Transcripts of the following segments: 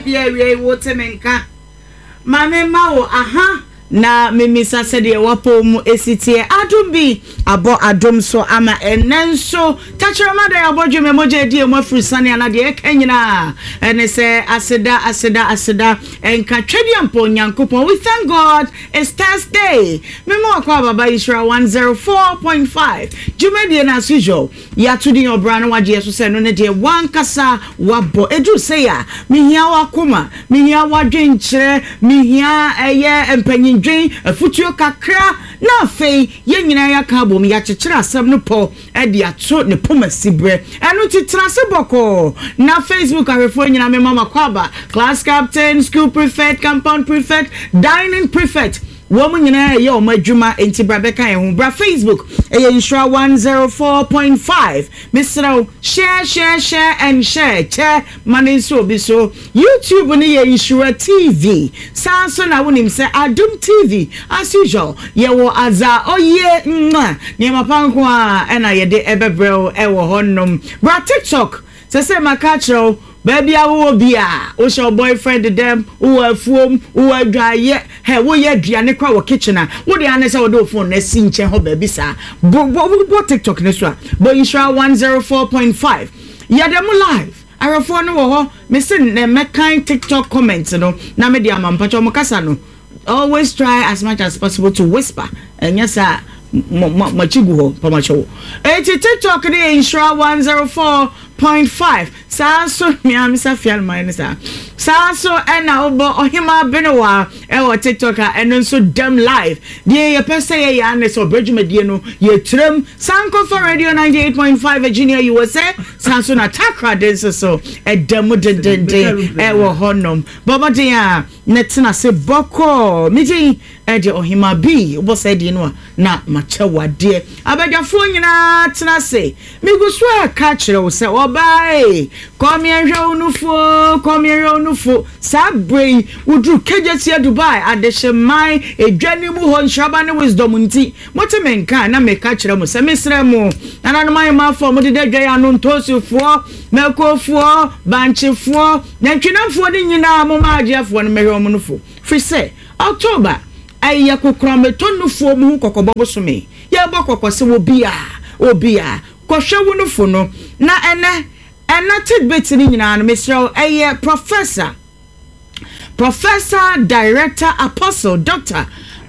bia wie wo temenka mame mawo aha na memisa sede wapo mu esitie adom bi abo adom so ama enenso tachirama da abodwe memoje die mo afrisane ana de ekanyina ene se aseda enka twediampo nyankopon. We thank God it's Thursday memo akwa baba Isra 104.5 jumedie na sujo ya tudi obra no waje so se no ne de wankasa wabo edu se ya mihia wakoma mihia wadwenkyere mihia eye empanyi dwen afutuo kakra na fei ye nyina ya ka bom ya kyekere asem no po e de ato ne pomasibre enu titrase boko na Facebook arefo nyina me mama kwaba class captain school prefect compound prefect dining prefect woman nyina ye o madwuma enti brabeka e hu bra Facebook e Insura 104.5 Mr. share and share che manin so bi so YouTube ni ye Insura TV sanso na wonim se Adom TV as usual ye wo aza oye ni mapanko a na ye de ebebrel e wo honnom bra TikTok se makachro baby awo bia o show boyfriend them who afuom who adwaye he wo ye aduane kwa wo kitchen a wo de anese wo do phone na si nche ho baby sa bo TikTok ne so a bo Insura 104.5 ya dem live arafo no wo ho me se na mekan TikTok comments no na me de amampacho mo kasa no always try as much as possible to whisper and yes machigu ho pamacho TikTok de Insura 104.5 Saso miam safial minisa Saso ena obo ohima benewa ewo TikTok eno so dem live die ye pese ye ane so bridgement no ye trem Sanko for Radio 98.5 Virginia USA Saso na takra denso so edem de ewo honom baba dia netina se boko miji ede ohima bi obo se di no na machewa de abadafo nyina tena se migusu aka kire wo se obai come here onufo sabre udru kejesia Dubai adeshemai edwanimu ho nhrabane wisdom nti motemenka na meka kire mo se mesre mo nananumai mafo mo de dwa no ntosufo mekofo banchefo nantwinamfo de nyina mo maagiafo no mehwe mo nufo free say October ayya kokrometonufo mu kokobobo some ye bokoko se obia kohwe wonufo no na ene tidbit ni nyina no Mr. Professor Director Apostle Dr.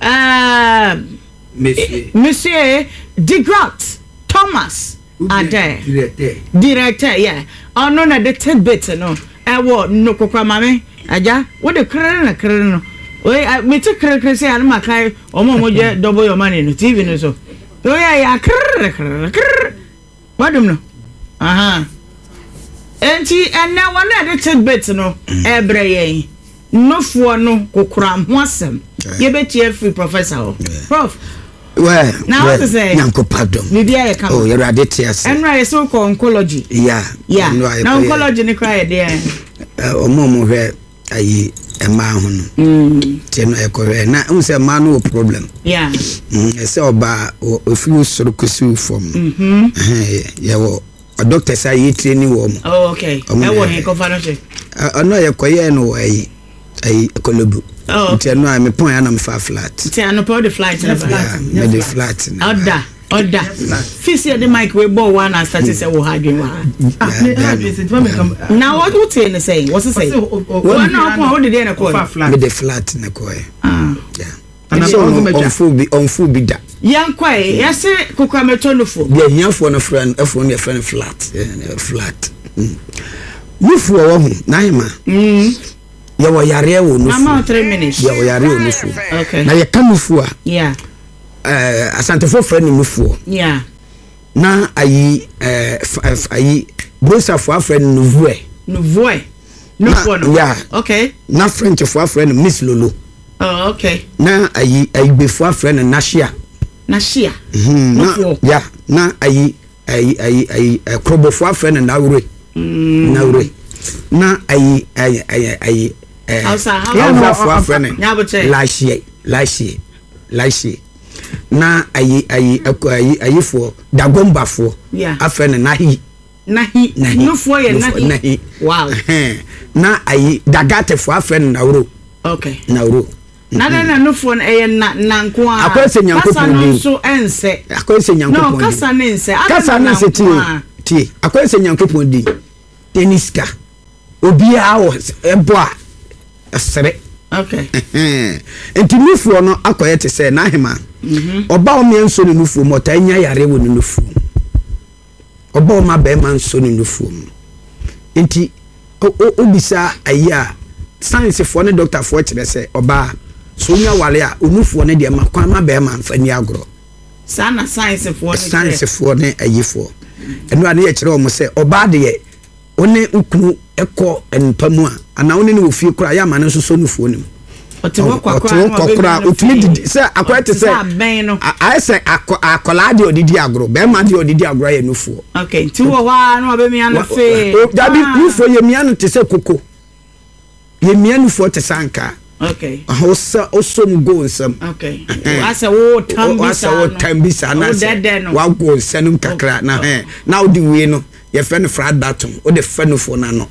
Monsieur Degrat Thomas Ade Director yeah ono na the tidbit no ewo no kokra mame aja wo de krere no we me te krere say an makai omo je double your money no TV no so ya krere wadum no aha enti enne wana de tidbit no ebre yen nofuo no kokura ho asem ye betie free professor prof well now what to say nyanko pardon bibia ye come oh you ready to say enra so oncology yeah na oncology ne cry there omomo hwe ayi ema ho no teno e ko hwe na unse ma no problem yeah ese oba ofiu soro kosi form ye wo a doctor say you training wo mo oh okay e wo he conference no ye koye no ayi kolobu teno am pon ya na me fa flat teno po the flight na flat me the flat order fisi the mic we ball one and start say wo hadwen wa now what you say what's it say one now how did they na call me the flat na call yeah and so on full be da yan kwai yase kokwametonufu the yanfo no friend efo no friend flat nufu wo hu na hima ya wo yare wo nufu ama 3 minutes ya wo yare wo nufu okay na ye kanufu a yeah asantefo friend nufu yeah na ayi bosa for friend nufu no yeah okay na french for friend miss lolo oh okay na ayi before friend nashia yeah na ayi krobo for friend na wure na ayi how for friend lashi na ayi for dagomba for yeah a friend na hi nahi nufo ye nahi wow na ayi dagate fo afren nawro okay nawro na nufo na na nko a akwese nyankopon di so ense akwese nyankopon no kasa ne ense kasa na se ti akwese nyankopon di teniska obi a wo ebo a asere okay enti nufo no akoye te se na hema oba o me nso ne nufo mo ta nya yare wo ne nufo oba o ma be ma nso ne nufo enti obisa aya science for ne doctor for kire se oba so nya wale a onufo ne de ma kwa ma be ma mfani agro sana science for ne ayifo eno ane ye kire o mo se oba de ye one ukunu eko enpamu a ana one ne ofie kura ya ma ne so so nufo ne okwa otumi didi se akwete se I say akola de odidi agro be ma de odidi agro ye nufo okay ti wo wa no be mi an fe dabi nufo ye mi an te se koko ye mi an nufo te sanka okay hosa osom go nsam okay asa wo tambisa na wa go nsam kakra na odi we no ye fe no frad datum o de fe no fo na no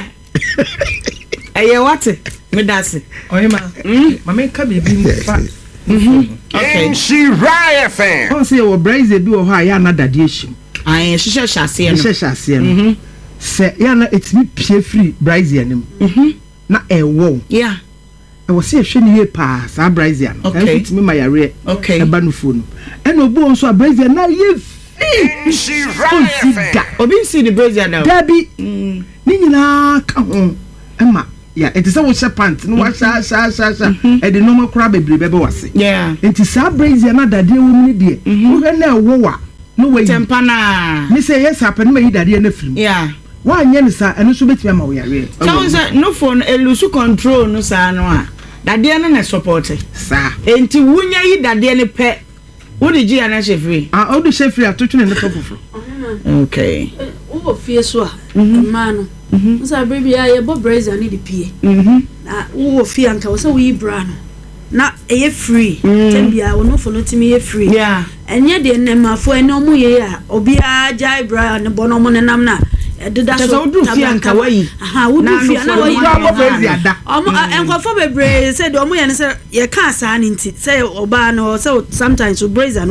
aye what me dance oyema mama ka bebi mfa okay she raya fan o se wo braise bi wo ha ya na dade ehim aye hye hyase no se ya na etimi pie free braise anim na ewo yeah e wo se ehwe ni ye pa sa braise an e etimi mayare e ba no fonu e no bo nso braise na ye she raya fan obi see the braise na dabi ni nyina ka ho ema yeah it is a wash pant no washa e de normal crab bebrebe be wase yeah it is a brazier na dade wo mini de wo na wo wa no we tempa na me say yes happen me dade na film yeah wa anya ni sa eno so betime ma wo yare so say no phone elusu control no sa no a dade na support sa enti wunya yi dade ne pe wo de ji ana chefri o de chefri atotwene ne fofofo okay wo fie so a ma no nsa baby ya ye bo brazier ni de pie na wo fie anka wo se wo yi bra no na e free tembia wo no fo no timi ye free yeah enye de nemafo ene omu ye a obi a jai bra ne bono mo nenam na ededa so wo du fie anka wayi aha wo du fie na wayi wo brazier da enkofo bebre se de omu ye ne se ye ka asa ni nti se oba no se sometimes wo brazier